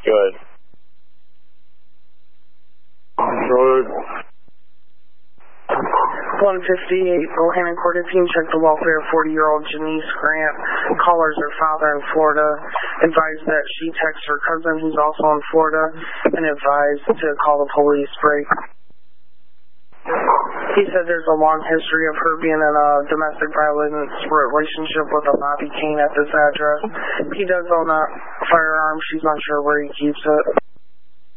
Good. Good. 158, Bohannon Court team checked the welfare of 40-year-old Janice Grant. Callers her father in Florida. Advised that she texted her cousin, who's also in Florida, and advised to call the police break. He said there's a long history of her being in a domestic violence relationship with a Bobby Kane at this address. He does own a firearm. She's unsure where he keeps it.